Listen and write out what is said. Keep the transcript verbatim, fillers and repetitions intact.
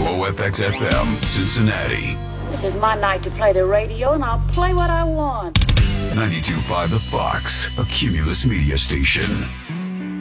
O F X F M, Cincinnati. This is my night to play the radio, and I'll play what I want. ninety-two point five The Fox, a Cumulus media station.